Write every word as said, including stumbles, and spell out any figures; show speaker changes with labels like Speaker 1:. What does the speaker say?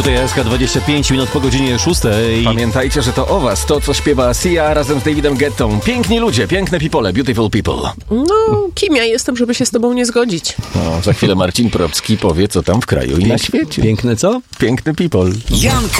Speaker 1: Tutaj S K dwadzieścia pięć minut po godzinie szóstej.
Speaker 2: Pamiętajcie, że to o was, to co śpiewa Sia razem z Davidem Guettą. Piękni ludzie, piękne people, beautiful people.
Speaker 3: No, kim ja jestem, żeby się z tobą nie zgodzić?
Speaker 2: No, za chwilę Marcin Probski powie, co tam w kraju i na świecie.
Speaker 1: Piękne co?
Speaker 2: Piękny people.
Speaker 4: Jan